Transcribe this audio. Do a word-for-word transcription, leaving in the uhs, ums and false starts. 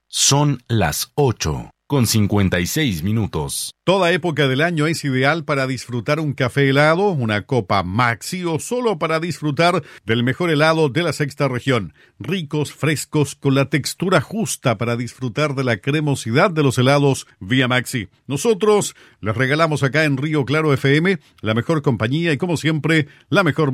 Son las ocho con cincuenta y seis minutos. Toda época del año es ideal para disfrutar un café helado, una copa Maxi o solo para disfrutar del mejor helado de la sexta región. Ricos, frescos, con la textura justa para disfrutar de la cremosidad de los helados vía Maxi. Nosotros les regalamos acá en Río Claro F M la mejor compañía y como siempre, la mejor